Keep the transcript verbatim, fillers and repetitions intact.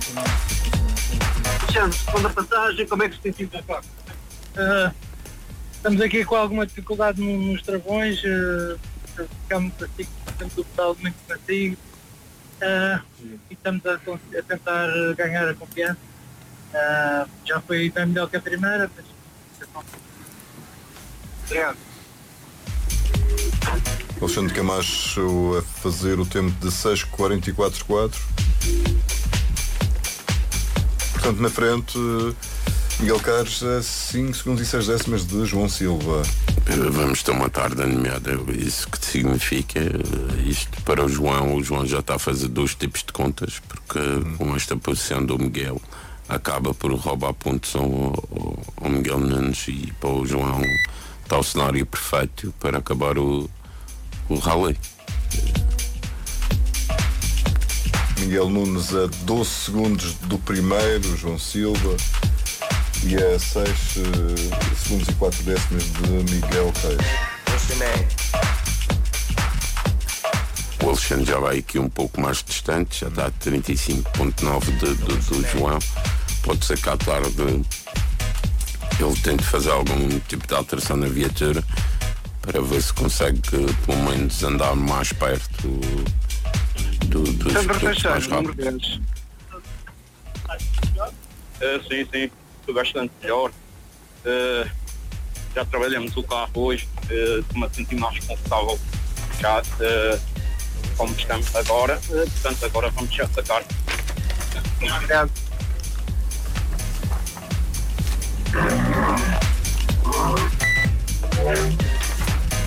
Alexandre, segunda passagem, como é que se tem sido a uh, Estamos aqui com alguma dificuldade nos travões, uh, ficamos assim, temos o pedal muito macio uh, e estamos a, a tentar ganhar a confiança. Uh, já foi bem melhor que a primeira, mas... Obrigado. Alexandre Camacho a fazer o tempo de seis quarenta e quatro quatro. Portanto, na frente, Miguel Cares a cinco segundos e seis décimas de João Silva. Vamos ter uma tarde animada. Isso que significa isto para o João. O João já está a fazer dois tipos de contas, porque hum. com esta posição do Miguel acaba por roubar pontos ao, ao, ao Miguel Nunes, e para o João está o cenário perfeito para acabar o, o rally. Miguel Nunes a doze segundos do primeiro, João Silva, e a seis uh, segundos e quatro décimas de Miguel Reis. O Alexandre já vai aqui um pouco mais distante, já está a trinta e cinco vírgula nove do, do, do João. Pode ser que à tarde ele tente fazer algum tipo de alteração na viatura para ver se consegue pelo menos andar mais perto do, dos pilotos mais rápidos. Uh, sim, sim, estou bastante melhor. Uh, já trabalhamos o carro hoje, uh, estou-me a sentir mais confortável já, uh, como estamos agora, uh, portanto agora vamos já sacar. Obrigado.